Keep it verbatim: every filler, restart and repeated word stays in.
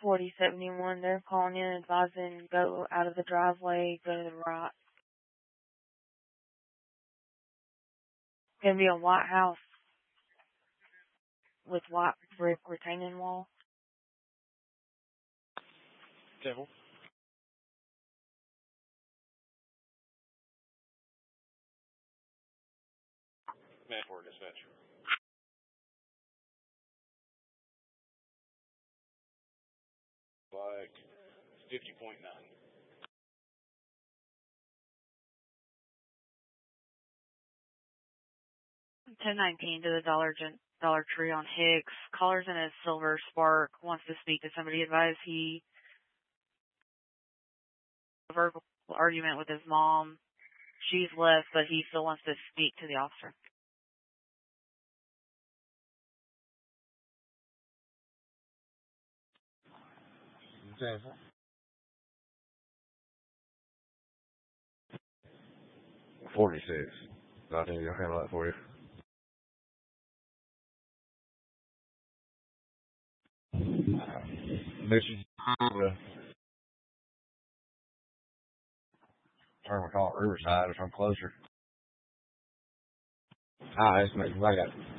forty seventy-one, they're calling in advising go out of the driveway, go to the right. Gonna be a white house with white brick retaining wall. Devil. Man for dispatch. Like fifty point nine. ten nineteen to the Dollar Gen- Dollar Tree on Hicks. Caller's in a Silver Spark, wants to speak to somebody. Advise he a verbal argument with his mom. She's left, but he still wants to speak to the officer. Devil. forty-six. I think you'll handle that for you. Mission. Turn we call it Riverside or something closer. Ah, it's making I got